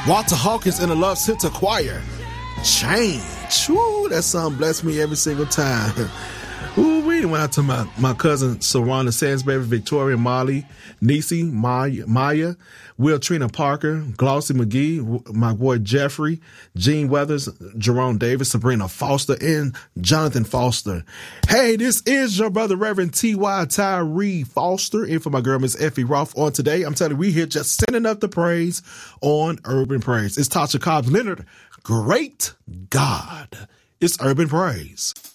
Walter Hawkins and the Love Center Choir. Change. Woo, that song blessed me every single time. Ooh, we went out to my cousin Sarana Sansbury, Victoria, Molly, Nisi, Maya, Will Trina Parker, Glossy McGee, my boy Jeffrey, Gene Weathers, Jerome Davis, Sabrina Foster, and Jonathan Foster. Hey, this is your brother, Reverend T.Y. Tyree Foster, and for my girl, Miss Effie Roth on today. I'm telling you, we here just sending up the praise on Urban Praise. It's Tasha Cobbs Leonard. Great God. It's Urban Praise.